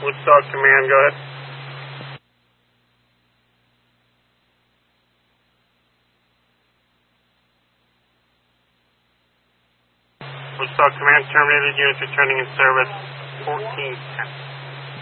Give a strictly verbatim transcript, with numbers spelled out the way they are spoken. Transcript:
Woodstock Command, go ahead. Woodstock Command terminated, units returning in service fourteen ten.